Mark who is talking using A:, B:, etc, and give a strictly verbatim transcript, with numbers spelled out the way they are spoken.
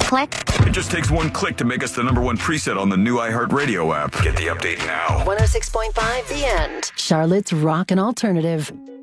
A: Click.
B: It just takes one click to make us the number one preset on the new iHeartRadio app. Get the update now.
C: one oh six point five The End.
D: Charlotte's Rock and Alternative.